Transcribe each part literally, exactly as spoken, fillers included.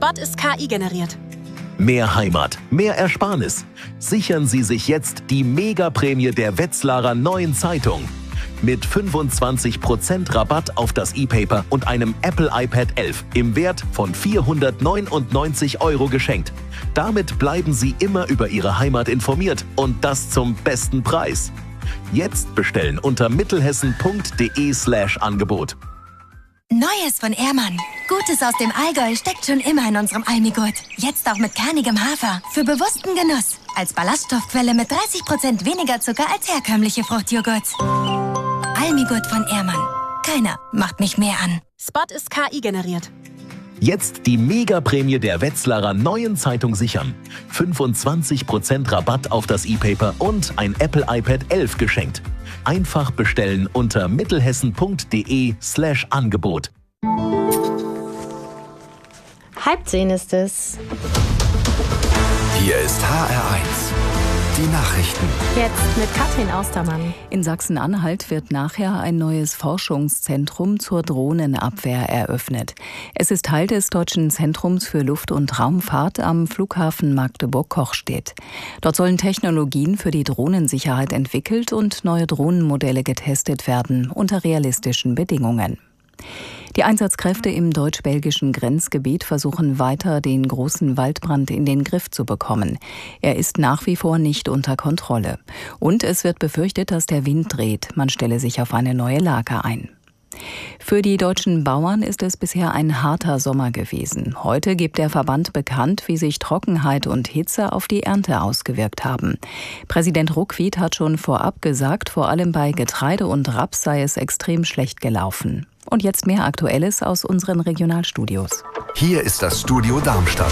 Spot ist K I generiert. Mehr Heimat, mehr Ersparnis. Sichern Sie sich jetzt die Megaprämie der Wetzlarer Neuen Zeitung. Mit fünfundzwanzig Prozent Rabatt auf das E-Paper und einem Apple iPad elf im Wert von vierhundertneunundneunzig Euro geschenkt. Damit bleiben Sie immer über Ihre Heimat informiert und das zum besten Preis. Jetzt bestellen unter mittelhessen.de slash Angebot. Neues von Ehrmann. Gutes aus dem Allgäu steckt schon immer in unserem Almigurt. Jetzt auch mit kernigem Hafer. Für bewussten Genuss. Als Ballaststoffquelle mit dreißig Prozent weniger Zucker als herkömmliche Fruchtjoghurts. Almigurt von Ehrmann. Keiner macht mich mehr an. Spot ist K I generiert. Jetzt die Megaprämie der Wetzlarer Neuen Zeitung sichern. fünfundzwanzig Prozent Rabatt auf das E-Paper und ein Apple iPad elf geschenkt. Einfach bestellen unter mittelhessen.de slash Angebot. Halb zehn ist es. Hier ist H R eins. Die Nachrichten. Jetzt mit Katrin Austermann. In Sachsen-Anhalt wird nachher ein neues Forschungszentrum zur Drohnenabwehr eröffnet. Es ist Teil des Deutschen Zentrums für Luft- und Raumfahrt am Flughafen Magdeburg-Kochstedt. Dort sollen Technologien für die Drohnensicherheit entwickelt und neue Drohnenmodelle getestet werden unter realistischen Bedingungen. Die Einsatzkräfte im deutsch-belgischen Grenzgebiet versuchen weiter, den großen Waldbrand in den Griff zu bekommen. Er ist nach wie vor nicht unter Kontrolle. Und es wird befürchtet, dass der Wind dreht. Man stelle sich auf eine neue Lage ein. Für die deutschen Bauern ist es bisher ein harter Sommer gewesen. Heute gibt der Verband bekannt, wie sich Trockenheit und Hitze auf die Ernte ausgewirkt haben. Präsident Ruckwied hat schon vorab gesagt, vor allem bei Getreide und Raps sei es extrem schlecht gelaufen. Und jetzt mehr Aktuelles aus unseren Regionalstudios. Hier ist das Studio Darmstadt.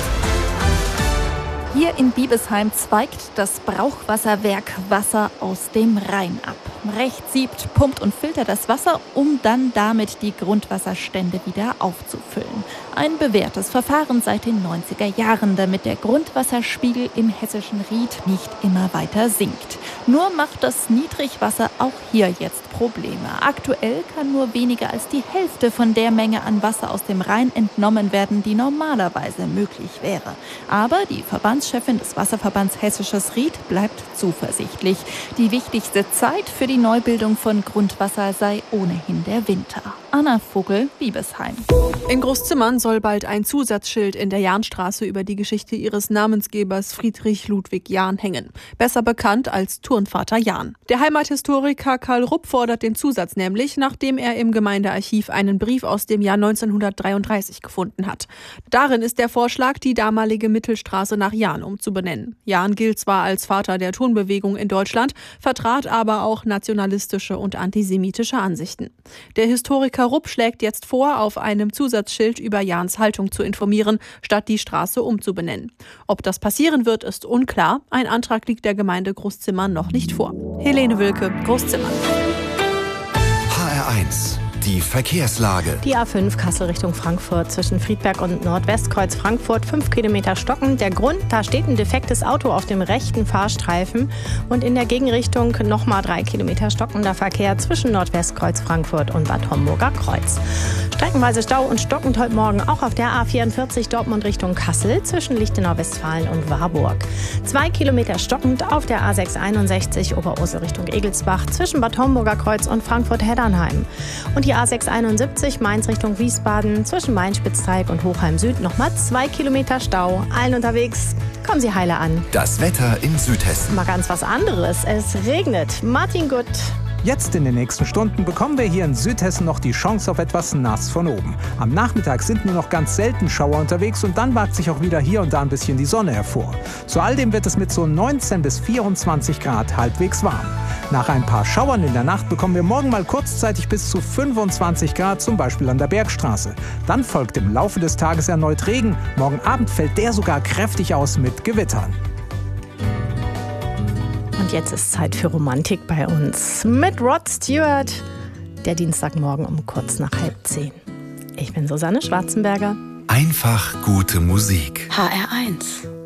Hier in Biebesheim zweigt das Brauchwasserwerk Wasser aus dem Rhein ab. Rechts siebt, pumpt und filtert das Wasser, um dann damit die Grundwasserstände wieder aufzufüllen. Ein bewährtes Verfahren seit den neunziger Jahren, damit der Grundwasserspiegel im hessischen Ried nicht immer weiter sinkt. Nur macht das Niedrigwasser auch hier jetzt Probleme. Aktuell kann nur weniger als die Hälfte von der Menge an Wasser aus dem Rhein entnommen werden, die normalerweise möglich wäre. Aber die Verbandschefin des Wasserverbands Hessisches Ried bleibt zuversichtlich. Die wichtigste Zeit für die Neubildung von Grundwasser sei ohnehin der Winter. Anna Vogel, Biebesheim. In Großzimmern soll bald ein Zusatzschild in der Jahnstraße über die Geschichte ihres Namensgebers Friedrich Ludwig Jahn hängen. Besser bekannt als Turnvater Jahn. Der Heimathistoriker Karl Rupp fordert den Zusatz nämlich, nachdem er im Gemeindearchiv einen Brief aus dem Jahr neunzehnhundertdreiunddreißig gefunden hat. Darin ist der Vorschlag, die damalige Mittelstraße nach Jahn umzubenennen. Jahn gilt zwar als Vater der Turnbewegung in Deutschland, vertrat aber auch nationalistische und antisemitische Ansichten. Der Historiker Rupp schlägt jetzt vor, auf einem Zusatzschild über Jahns Haltung zu informieren, statt die Straße umzubenennen. Ob das passieren wird, ist unklar. Ein Antrag liegt der Gemeinde Großzimmern noch nicht vor. Helene Wilke, Großzimmern. H R eins. Die Verkehrslage. Die A fünf Kassel Richtung Frankfurt zwischen Friedberg und Nordwestkreuz Frankfurt, fünf Kilometer stocken. Der Grund, da steht ein defektes Auto auf dem rechten Fahrstreifen und in der Gegenrichtung nochmal drei Kilometer stockender Verkehr zwischen Nordwestkreuz Frankfurt und Bad Homburger Kreuz. Streckenweise Stau und stockend heute Morgen auch auf der A vierundvierzig Dortmund Richtung Kassel zwischen Lichtenau-Westfalen und Warburg. Zwei Kilometer stockend auf der A sechshunderteinundsechzig Oberursel Richtung Egelsbach zwischen Bad Homburger Kreuz und Frankfurt-Heddernheim. Und die A sechshunderteinundsiebzig Mainz Richtung Wiesbaden zwischen Main-Spitzdreieck und Hochheim Süd nochmal zwei Kilometer Stau. Allen unterwegs, kommen Sie heile an. Das Wetter in Südhessen. Mal ganz was anderes. Es regnet. Martin Gutt. Jetzt in den nächsten Stunden bekommen wir hier in Südhessen noch die Chance auf etwas nass von oben. Am Nachmittag sind nur noch ganz selten Schauer unterwegs und dann wagt sich auch wieder hier und da ein bisschen die Sonne hervor. Zu all dem wird es mit so neunzehn bis vierundzwanzig Grad halbwegs warm. Nach ein paar Schauern in der Nacht bekommen wir morgen mal kurzzeitig bis zu fünfundzwanzig Grad, zum Beispiel an der Bergstraße. Dann folgt im Laufe des Tages erneut Regen. Morgen Abend fällt der sogar kräftig aus mit Gewittern. Und jetzt ist Zeit für Romantik bei uns mit Rod Stewart. Der Dienstagmorgen um kurz nach halb zehn. Ich bin Susanne Schwarzenberger. Einfach gute Musik. H R eins.